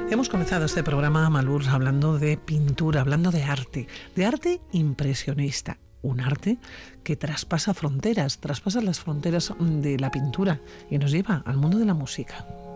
Hemos comenzado este programa, Malur, hablando de pintura, hablando de arte impresionista. Un arte que traspasa las fronteras de la pintura y nos lleva al mundo de la música.